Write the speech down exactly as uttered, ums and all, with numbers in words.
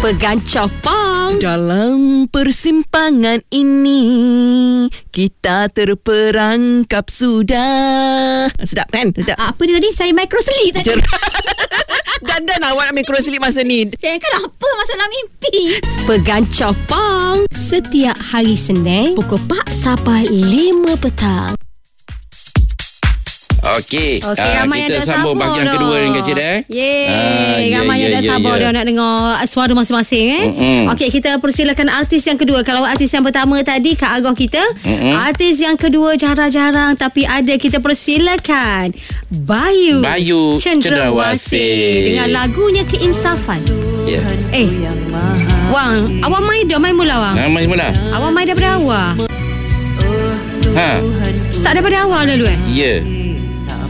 Pegang copong. Dalam persimpangan ini kita terperangkap sudah. Sedap kan? Sedap. Apa dia tadi? Saya microslip tadi. Dandan awak nak microslip masa ni. Saya kan apa masalah mimpi. Pegang copong. Setiap hari Senin pukul empat sampai lima petang. Okey, Okey, uh, ramai kita yang dah sambung sabar bahagian dah. kedua dengan Kak Cik eh. Yeay, Ah, ya, ramai ya, yang dah ya, sabar ya. dia nak dengar suara masing-masing eh. Mm-mm. Okey, kita persilakan artis yang kedua. Kalau artis yang pertama tadi Kak Agah kita, Mm-mm. artis yang kedua jarang-jarang tapi ada, kita persilakan Bayu, Bayu Cendrawasih Cendrawasih. dengan lagunya Keinsafan. Ya. Eh, Wang, awak main dah main mula Wang. Nama mana? Awak main daripada awal. Ha. Start daripada awal dulu eh. Ya.